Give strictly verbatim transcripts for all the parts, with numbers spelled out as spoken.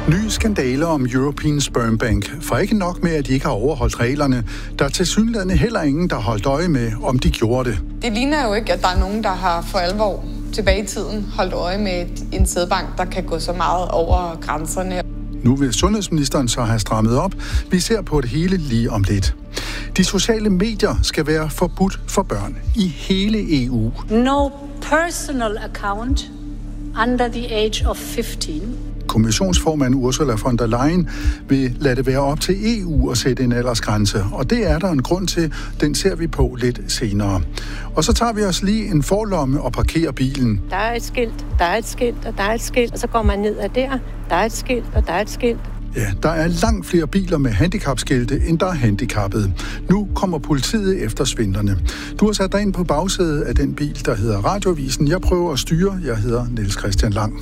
Nye skandaler om European Sperm Bank. For ikke nok med, at de ikke har overholdt reglerne, der er tilsyneladende heller ingen, der har holdt øje med, om de gjorde det. Det ligner jo ikke, at der er nogen, der har for alvor tilbage i tiden holdt øje med en sædbank, der kan gå så meget over grænserne. Nu vil sundhedsministeren så have strammet op. Vi ser på det hele lige om lidt. De sociale medier skal være forbudt for børn i hele E U. No personal account under the age of femten. Kommissionsformand Ursula von der Leyen vil lade det være op til E U at sætte en aldersgrænse, og det er der en grund til. Den ser vi på lidt senere. Og så tager vi os lige en forlomme og parkerer bilen. Der er et skilt, der er et skilt, og der er et skilt, og så går man ned ad der. Der er et skilt, og der er et skilt. Ja, der er langt flere biler med handicapskilte, end der er handicappede. Nu kommer politiet efter svindlerne. Du har sat dig ind på bagsædet af den bil, der hedder Radioavisen. Jeg prøver at styre. Jeg hedder Niels Christian Lang.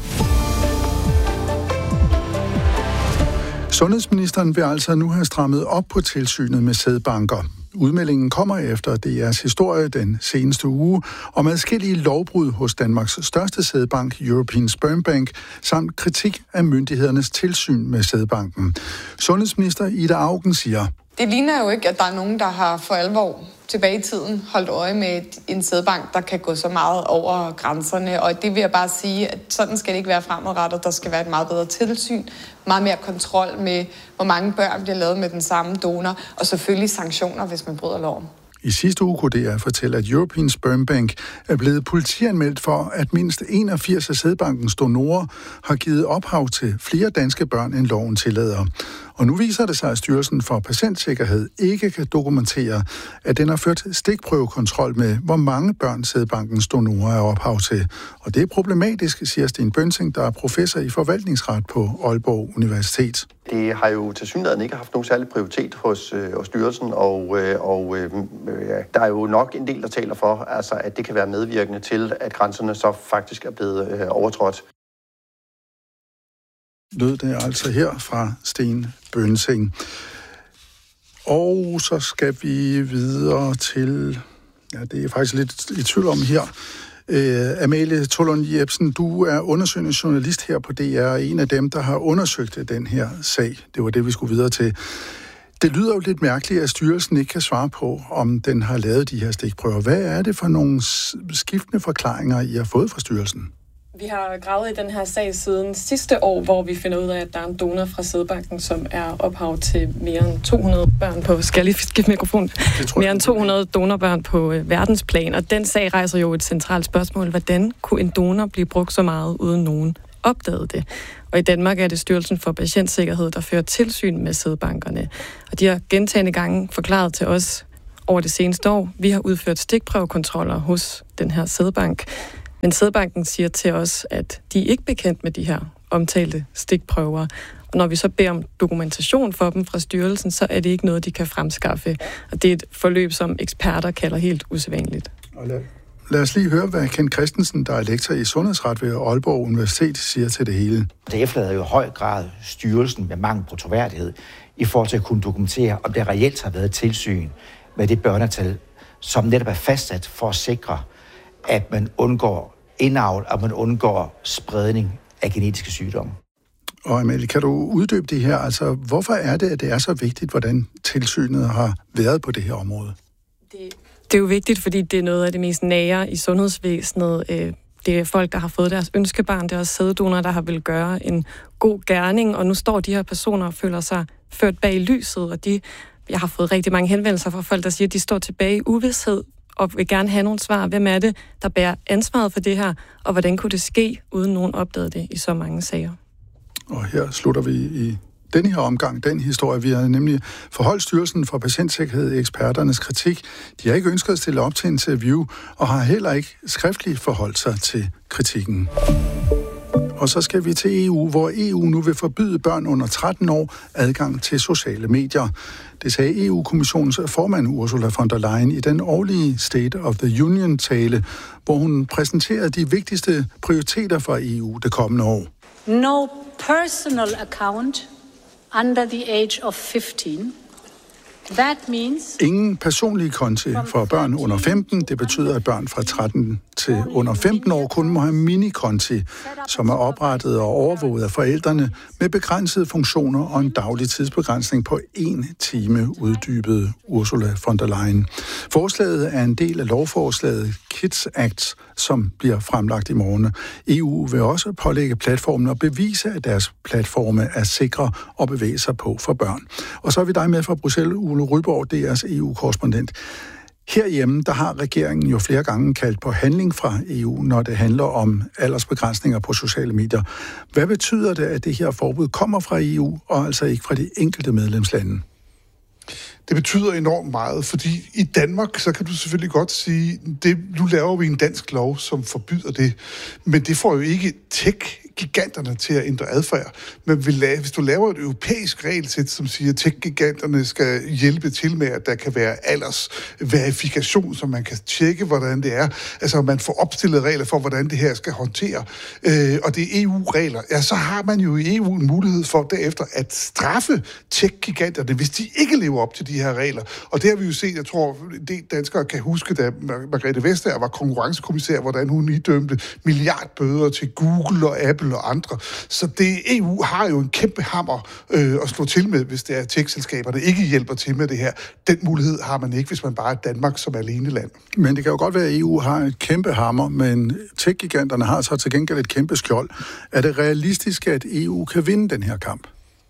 Sundhedsministeren vil altså nu have strammet op på tilsynet med sædbanker. Udmeldingen kommer efter D R's historie den seneste uge om adskillige lovbrud hos Danmarks største sædbank, European Sperm Bank, samt kritik af myndighedernes tilsyn med sædbanken. Sundhedsminister Ida Auken siger: Det ligner jo ikke, at der er nogen, der har for alvor tilbage i tiden holdt øje med en sædbank, der kan gå så meget over grænserne. Og det vil jeg bare sige, at sådan skal det ikke være fremadrettet. Der skal være et meget bedre tilsyn, meget mere kontrol med, hvor mange børn bliver lavet med den samme donor, og selvfølgelig sanktioner, hvis man bryder loven. I sidste uge kunne D R fortælle, at European Sperm Bank er blevet politianmeldt for, at mindst enogfirs af sædbankens donorer har givet ophav til flere danske børn, end loven tillader. Og nu viser det sig, at Styrelsen for Patientsikkerhed ikke kan dokumentere, at den har ført stikprøvekontrol med, hvor mange børn sædbankens donorer er ophav til. Og det er problematisk, siger Sten Bønsing, der er professor i forvaltningsret på Aalborg Universitet. Det har jo tilsyneladende ikke haft nogen særlig prioritet hos, øh, hos styrelsen, og, øh, og øh, der er jo nok en del, der taler for, altså, at det kan være medvirkende til, at grænserne så faktisk er blevet øh, overtrådt. Lød det altså her fra Sten Bønsing. Og så skal vi videre til, ja, det er faktisk lidt i tvivl om her, Uh, Amalie Tollund Jebsen, du er undersøgende journalist her på D R, og en af dem, der har undersøgt den her sag. Det var det, vi skulle videre til. Det lyder jo lidt mærkeligt, at styrelsen ikke kan svare på, om den har lavet de her stikprøver. Hvad er det for nogle skiftende forklaringer, I har fået fra styrelsen? Vi har gravet i den her sag siden sidste år, hvor vi finder ud af, at der er en donor fra sædbanken, som er ophav til mere end to hundrede børn på... Skal jeg lige skifte mikrofon? Mere end to hundrede donorbørn på øh, verdensplan. Og den sag rejser jo et centralt spørgsmål. Hvordan kunne en donor blive brugt så meget, uden nogen opdagede det? Og i Danmark er det Styrelsen for Patientsikkerhed, der fører tilsyn med sædbankerne. Og de har gentagne gange forklaret til os over det seneste år. Vi har udført stikprøvekontroller hos den her sædbank. Men sædbanken siger til os, at de er ikke bekendt med de her omtalte stikprøver. Og når vi så beder om dokumentation for dem fra styrelsen, så er det ikke noget, de kan fremskaffe. Og det er et forløb, som eksperter kalder helt usædvanligt. Lad, lad os lige høre, hvad Ken Christensen, der er lektor i sundhedsret ved Aalborg Universitet, siger til det hele. Det efterlader jo i høj grad styrelsen med mangel på troværdighed i forhold til at kunne dokumentere, om der reelt har været tilsyn med det børnetal, som netop er fastsat for at sikre, at man undgår indavl, og man undgår spredning af genetiske sygdomme. Og Amalie, kan du uddybe det her? Altså, hvorfor er det, at det er så vigtigt, hvordan tilsynet har været på det her område? Det, det er jo vigtigt, fordi det er noget af det mest nære i sundhedsvæsenet. Det er folk, der har fået deres ønskebarn, det er også sæddonorer, der har vil gøre en god gerning, og nu står de her personer og føler sig ført bag lyset, og de, jeg har fået rigtig mange henvendelser fra folk, der siger, at de står tilbage i uvished, og vil gerne have nogle svar. Hvem er det, der bærer ansvaret for det her, og hvordan kunne det ske, uden nogen opdagede det i så mange sager? Og her slutter vi i denne her omgang, den historie. Vi har nemlig forholdt Styrelsen for Patientsikkerhed i eksperternes kritik. De har ikke ønsket at stille op til interview, og har heller ikke skriftligt forholdt sig til kritikken. Og så skal vi til E U, hvor E U nu vil forbyde børn under tretten år adgang til sociale medier. Det sagde E U-kommissionens formand Ursula von der Leyen i den årlige State of the Union-tale, hvor hun præsenterede de vigtigste prioriteter for E U det kommende år. No personal account under the age of femten. That means ingen personlige konti for børn under femten. Det betyder, at børn fra tretten til under femten år kun må have minikonti, som er oprettet og overvåget af forældrene med begrænsede funktioner og en daglig tidsbegrænsning på en time, uddybede Ursula von der Leyen. Forslaget er en del af lovforslaget Kids Act, som bliver fremlagt i morgen. E U vil også pålægge platformen og bevise, at deres platforme er sikre at bevæge sig på for børn. Og så er vi dig med fra Bruxelles, Ole Ryborg, D R's E U-korrespondent. Herhjemme, der har regeringen jo flere gange kaldt på handling fra E U, når det handler om aldersbegrænsninger på sociale medier. Hvad betyder det, at det her forbud kommer fra E U, og altså ikke fra de enkelte medlemslande? Det betyder enormt meget, fordi i Danmark, så kan du selvfølgelig godt sige, det, nu laver vi en dansk lov, som forbyder det, men det får jo ikke tech-giganterne til at ændre adfærd. Men hvis du laver et europæisk regelsæt, som siger, at tech-giganterne skal hjælpe til med, at der kan være aldersverifikation, så man kan tjekke, hvordan det er, altså man får opstillet regler for, hvordan det her skal håndtere, øh, og det er E U-regler, ja, så har man jo i E U en mulighed for derefter at straffe tech-giganterne, hvis de ikke lever op til de her regler. Og det har vi jo set, jeg tror, det danskere kan huske, da Margrethe Vestager var konkurrencekommissær, hvordan hun idømte milliardbøder til Google og Apple og andre. Så det, E U har jo en kæmpe hammer øh, at slå til med, hvis det er tech-selskaberne ikke hjælper til med det her. Den mulighed har man ikke, hvis man bare er Danmark som alene land. Men det kan jo godt være, at E U har et kæmpe hammer, men tech-giganterne har så til gengæld et kæmpe skjold. Er det realistisk, at E U kan vinde den her kamp?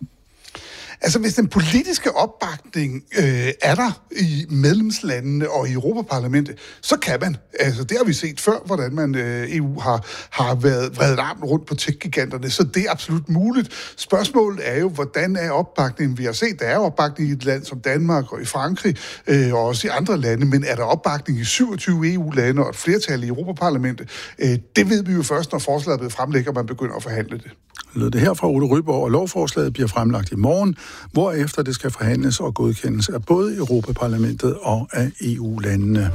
Altså, hvis den politiske opbakning øh, er der i medlemslandene og i Europaparlamentet, så kan man. Altså, det har vi set før, hvordan man øh, E U har, har været vredet armen rundt på tech-giganterne, så det er absolut muligt. Spørgsmålet er jo, hvordan er opbakningen? Vi har set, der er opbakning i et land som Danmark og i Frankrig, øh, og også i andre lande, men er der opbakning i syvogtyve E U-lande og et flertal i Europaparlamentet? Øh, det ved vi jo først, når forslaget er blevet fremlægget, og man begynder at forhandle det. Lød det her fra Ole Ryborg, og lovforslaget bliver fremlagt i morgen, hvorefter det skal forhandles og godkendes af både Europaparlamentet og af E U-landene.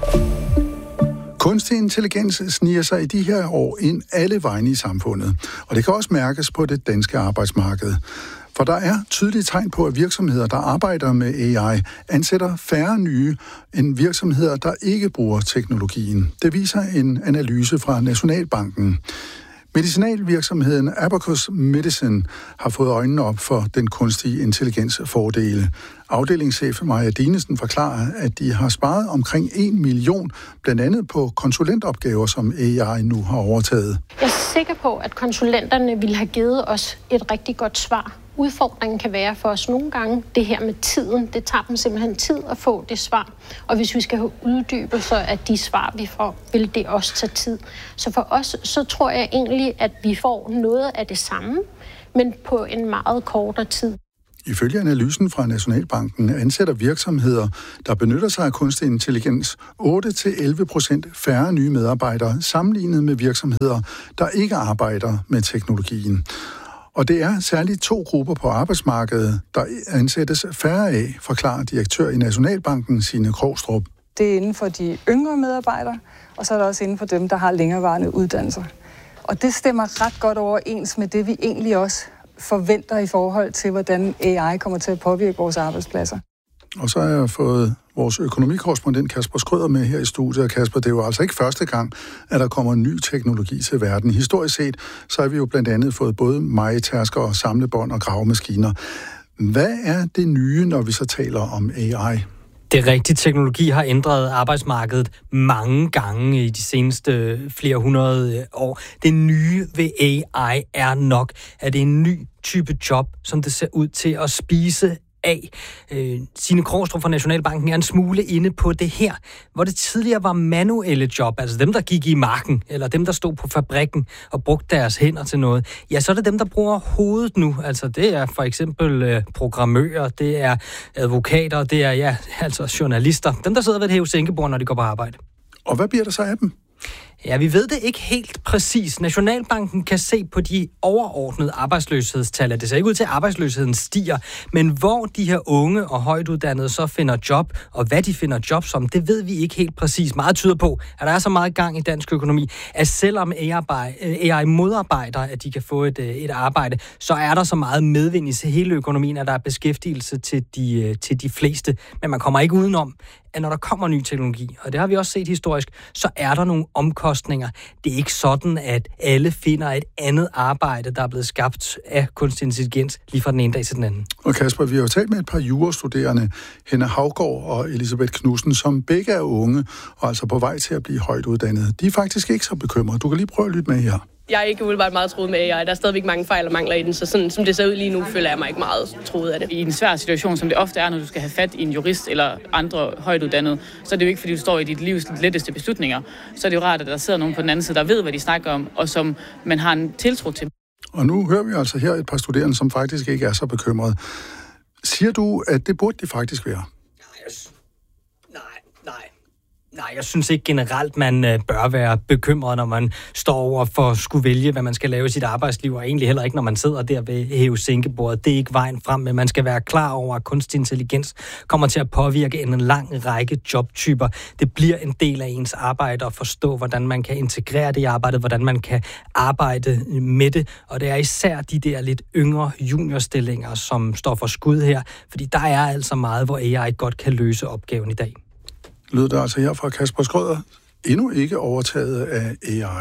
Kunstig intelligens sniger sig i de her år ind alle vegne i samfundet, og det kan også mærkes på det danske arbejdsmarked. For der er tydelige tegn på, at virksomheder, der arbejder med A I, ansætter færre nye end virksomheder, der ikke bruger teknologien. Det viser en analyse fra Nationalbanken. Medicinalvirksomheden Abacus Medicine har fået øjnene op for den kunstige intelligens fordele. Afdelingschef Maja Dinesen forklarer, at de har sparet omkring en million, blandt andet på konsulentopgaver, som A I nu har overtaget. Jeg er sikker på, at konsulenterne ville have givet os et rigtig godt svar. Udfordringen kan være for os nogle gange det her med tiden. Det tager dem simpelthen tid at få det svar. Og hvis vi skal have uddybelser af de svar, vi får, vil det også tage tid. Så for os, så tror jeg egentlig, at vi får noget af det samme, men på en meget kortere tid. Ifølge analysen fra Nationalbanken ansætter virksomheder, der benytter sig af kunstig intelligens, otte til elleve procent færre nye medarbejdere sammenlignet med virksomheder, der ikke arbejder med teknologien. Og det er særligt to grupper på arbejdsmarkedet, der ansættes færre af, forklarer direktør i Nationalbanken, Signe Krogstrup. Det er inden for de yngre medarbejdere, og så er det også inden for dem, der har længerevarende uddannelser. Og det stemmer ret godt overens med det, vi egentlig også forventer i forhold til, hvordan A I kommer til at påvirke vores arbejdspladser. Og så har jeg fået vores økonomikorrespondent Kasper Skrøder med her i studiet. Og Kasper, det er jo altså ikke første gang, at der kommer ny teknologi til verden. Historisk set, så har vi jo blandt andet fået både mejetærsker og samlebånd og gravemaskiner. Hvad er det nye, når vi så taler om A I? Det rigtige teknologi har ændret arbejdsmarkedet mange gange i de seneste flere hundrede år. Det nye ved A I er nok, at det er en ny type job, som det ser ud til at spise af. Øh, Signe Krogstrup fra Nationalbanken er en smule inde på det her, hvor det tidligere var manuelle job, altså dem, der gik i marken, eller dem, der stod på fabrikken og brugte deres hænder til noget. Ja, så er det dem, der bruger hovedet nu. Altså det er for eksempel øh, programmører, det er advokater, det er ja, altså journalister. Dem, der sidder ved et hæve-sænkebord, når de går på arbejde. Og hvad bliver der så af dem? Ja, vi ved det ikke helt præcis. Nationalbanken kan se på de overordnede arbejdsløshedstal, at det ser ikke ud til, at arbejdsløsheden stiger. Men hvor de her unge og højtuddannede så finder job, og hvad de finder job som, det ved vi ikke helt præcis. Meget tyder på, at der er så meget gang i dansk økonomi, at selvom A I modarbejder, at de kan få et, et arbejde, så er der så meget medvind i hele økonomien, at der er beskæftigelse til de, til de fleste. Men man kommer ikke udenom, at når der kommer ny teknologi, og det har vi også set historisk, så er der nogle omkostninger. Det er ikke sådan, at alle finder et andet arbejde, der er blevet skabt af kunstig intelligens lige fra den ene dag til den anden. Og Kasper, vi har jo talt med et par jurastuderende, Henna Havgård og Elisabeth Knudsen, som begge er unge og altså på vej til at blive højt uddannede. De er faktisk ikke så bekymrede. Du kan lige prøve at lytte med her. Jeg er ikke umiddelbart meget troet med A I. Der er stadigvæk mange fejl og mangler i den, så sådan som det ser ud lige nu, føler jeg mig ikke meget troet af det. I en svær situation, som det ofte er, når du skal have fat i en jurist eller andre højtuddannede, så er det jo ikke, fordi du står i dit livs letteste beslutninger. Så er det jo rart, at der sidder nogen på den anden side, der ved, hvad de snakker om, og som man har en tiltro til. Og nu hører vi altså her et par studerende, som faktisk ikke er så bekymrede. Siger du, at det burde de faktisk være? Nej, nej. Nej, jeg synes ikke generelt, man øh, bør være bekymret, når man står over for at skulle vælge, hvad man skal lave i sit arbejdsliv, og egentlig heller ikke, når man sidder der ved hæve-sænkebordet. Det er ikke vejen frem, men man skal være klar over, at kunstig intelligens kommer til at påvirke en lang række jobtyper. Det bliver en del af ens arbejde at forstå, hvordan man kan integrere det i arbejdet, hvordan man kan arbejde med det, og det er især de der lidt yngre juniorstillinger, som står for skud her, fordi der er altså meget, hvor A I godt kan løse opgaven i dag. Lød der altså her fra Kasper Schrøder, endnu ikke overtaget af A I.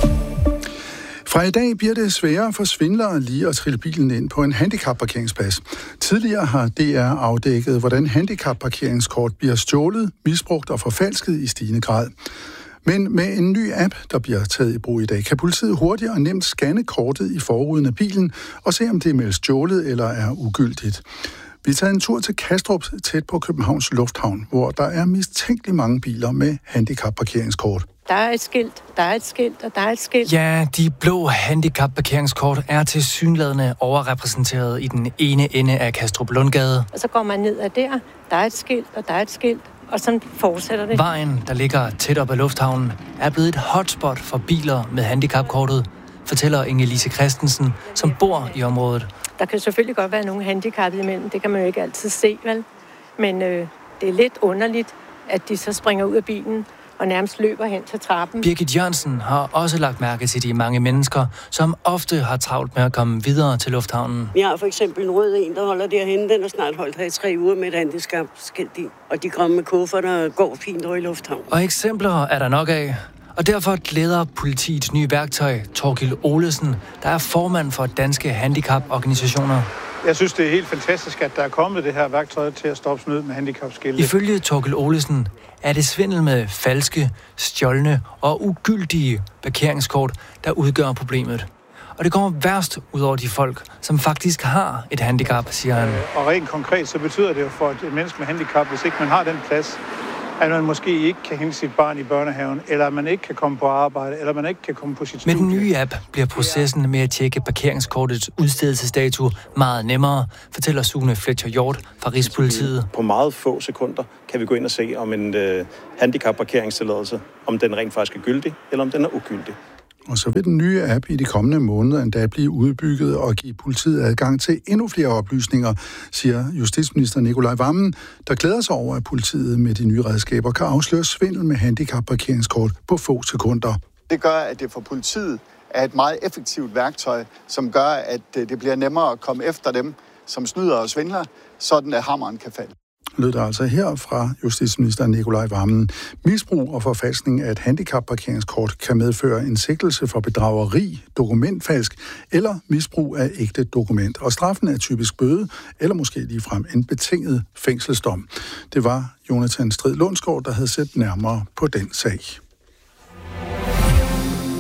Fra i dag bliver det sværere for svindlere lige at trille bilen ind på en handicapparkeringsplads. Tidligere har D R afdækket, hvordan handicapparkeringskort bliver stjålet, misbrugt og forfalsket i stigende grad. Men med en ny app, der bliver taget i brug i dag, kan politiet hurtigt og nemt scanne kortet i forruden af bilen og se, om det er meldt stjålet eller er ugyldigt. Vi tager en tur til Kastrup, tæt på Københavns Lufthavn, hvor der er mistænkeligt mange biler med handicapparkeringskort. Der er et skilt, der er et skilt, og der er et skilt. Ja, de blå handicapparkeringskort er tilsyneladende overrepræsenteret i den ene ende af Kastrup Lundgade. Og så går man ned ad der, der er et skilt, og der er et skilt, og sådan fortsætter det. Vejen, der ligger tæt op ad lufthavnen, er blevet et hotspot for biler med handicapkortet, fortæller Inge-Lise Christensen, som bor i området. Der kan selvfølgelig godt være nogle handicappede imellem, det kan man jo ikke altid se, vel? Men øh, det er lidt underligt, at de så springer ud af bilen og nærmest løber hen til trappen. Birgit Jørgensen har også lagt mærke til de mange mennesker, som ofte har travlt med at komme videre til lufthavnen. Vi har for eksempel en rød en, der holder derhenne. Den har snart holdt her i tre uger med et handicapskilt i. Og de kommer med kufferter og går fint over i lufthavnen. Og eksempler er der nok af. Og derfor glæder politiets nye værktøj, Torkild Olesen, der er formand for danske handicaporganisationer. Jeg synes, det er helt fantastisk, at der er kommet det her værktøj til at stoppe snyd med handicapskilte. Ifølge Torkild Olesen er det svindel med falske, stjålne og ugyldige parkeringskort, der udgør problemet. Og det kommer værst ud over de folk, som faktisk har et handicap, siger han. Og rent konkret, så betyder det jo for et menneske med handicap, hvis ikke man har den plads, at man måske ikke kan hente sit barn i børnehaven, eller at man ikke kan komme på arbejde, eller man ikke kan komme på sit studie. Med den nye app bliver processen med at tjekke parkeringskortets udstedelsesdato meget nemmere, fortæller Sune Fletcher Hjort fra Rigspolitiet. På meget få sekunder kan vi gå ind og se, om en øh, handicapparkeringstilladelse, om den rent faktisk er gyldig, eller om den er ugyldig. Og så vil den nye app i de kommende måneder endda blive udbygget og give politiet adgang til endnu flere oplysninger, siger justitsminister Nikolaj Wammen, der glæder sig over, at politiet med de nye redskaber kan afsløre svindel med handicapparkeringskort på få sekunder. Det gør, at det for politiet er et meget effektivt værktøj, som gør, at det bliver nemmere at komme efter dem, som snyder og svindler, sådan at hammeren kan falde. Lød der altså her fra justitsminister Nikolaj Wammen. Misbrug og forfalskning af et handicapparkeringskort kan medføre en sigtelse for bedrageri, dokumentfalsk eller misbrug af ægte dokument. Og straffen er typisk bøde eller måske ligefrem en betinget fængselsdom. Det var Jonathan Strid Lundsgaard, der havde set nærmere på den sag.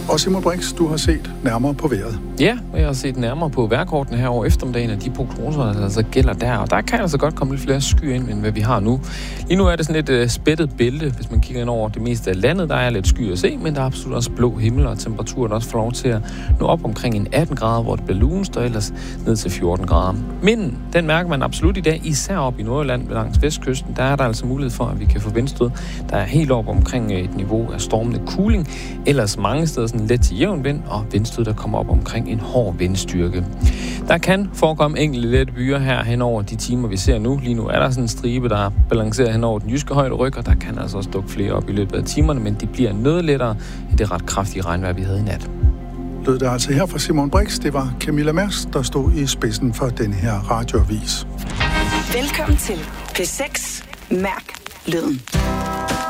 Og Simon Brix, du har set nærmere på vejret. Ja, og jeg har set nærmere på vejrkortene her over eftermiddagen, og de prognoser, der altså gælder der. Og der kan altså godt komme lidt flere skyer ind, end hvad vi har nu. Lige nu er det sådan et uh, spættet bælte, hvis man kigger ind over det meste af landet. Der er lidt skyer at se, men der er absolut også blå himmel, og temperaturen også får lov til at nå op omkring en atten grader, hvor det bliver lunest, og ellers ned til fjorten grader. Men den mærker man absolut i dag, især op i Nordjylland langs vestkysten. Der er der altså mulighed for, at vi kan få vindstød, der er helt op omkring et niveau af stormende kuling. Ellers mange steder sådan let til jævn vind, og vindstød, der kommer op omkring en hård vindstyrke. Der kan forekomme enkelte lette byer her hen over de timer, vi ser nu. Lige nu er der sådan en stribe, der balancerer hen over den jyske højde ryg, og der kan altså også dukke flere op i løbet af timerne, men de bliver noget lettere end det ret kraftige regnvejr, vi havde i nat. Lød det altså her fra Simon Brix. Det var Camilla Mers, der stod i spidsen for den her radioavis. Velkommen til P seks. Mærk lyden.